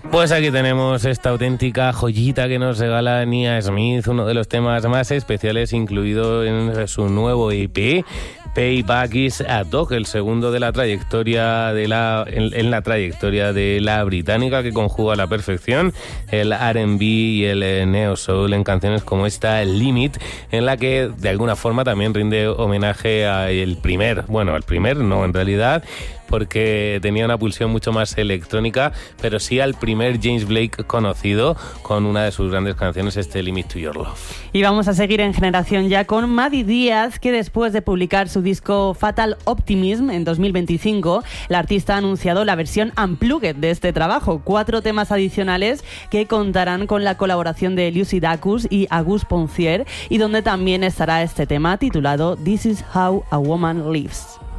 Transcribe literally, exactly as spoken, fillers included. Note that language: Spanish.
Pues aquí tenemos esta auténtica joyita que nos regala Nia Smith, uno de los temas más especiales incluido en su nuevo E P, Payback is a Dog, el segundo de la trayectoria de la en, en la trayectoria de la británica, que conjuga a la perfección el R and B y el eh, neo soul en canciones como esta, el Limit, en la que de alguna forma también rinde homenaje al primer, bueno, al primer no en realidad, porque tenía una pulsión mucho más electrónica, pero sí al primer James Blake conocido con una de sus grandes canciones, este Limit to Your Love. Y vamos a seguir en generación ya con Maddie Díaz, que después de publicar su disco Fatal Optimism en dos mil veinticinco, la artista ha anunciado la versión unplugged de este trabajo, cuatro temas adicionales que contarán con la colaboración de Lucy Dacus y Agus Poncier, y donde también estará este tema titulado This is How a Woman Lives.